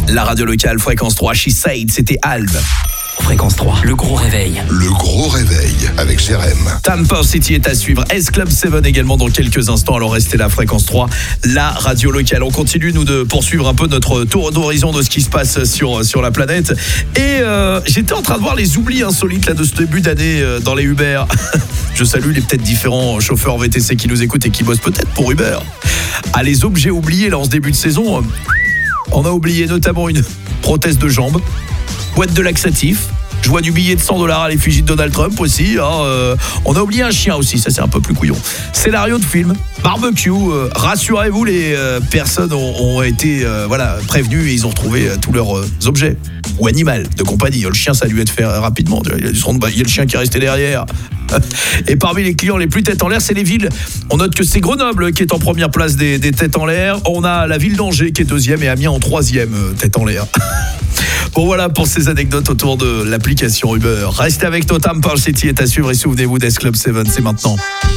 La radio locale, Fréquence 3, She Said, c'était Alb. Fréquence 3, le gros réveil. Le gros réveil avec Jérém. Tampa City est à suivre. S-Club 7 également dans quelques instants. Alors restez là, Fréquence 3, la radio locale. On continue, nous, de poursuivre un peu notre tour d'horizon de ce qui se passe sur la planète. Et j'étais en train de voir les oublis insolites là, de ce début d'année dans les Uber. Je salue les peut-être différents chauffeurs VTC qui nous écoutent et qui bossent peut-être pour Uber. Ah, les objets oubliés là en ce début de saison. On a oublié notamment une prothèse de jambe, boîte de laxatif. Je vois du billet de $100 à l'effigie de Donald Trump aussi. On a oublié un chien aussi, ça c'est un peu plus couillon. Scénario de film, barbecue. Rassurez-vous, les personnes ont été prévenues et ils ont retrouvé tous leurs objets. Ou animal de compagnie. Le chien, ça a dû être fait rapidement. Il y a le chien qui est resté derrière. Et parmi les clients les plus têtes en l'air, c'est les villes. On note que c'est Grenoble qui est en première place des têtes en l'air. On a la ville d'Angers qui est deuxième et Amiens en troisième tête en l'air. Bon voilà pour ces anecdotes autour de l'application Uber. Restez avec Totam, Pearl City est à suivre et souvenez-vous d'S Club 7, c'est maintenant.